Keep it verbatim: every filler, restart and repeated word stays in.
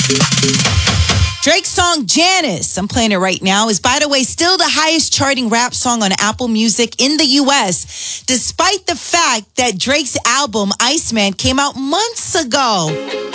Drake's song Janice, I'm playing it right now, is, by the way, still the highest charting rap song on Apple Music in the U S, despite the fact that Drake's album Iceman came out months ago.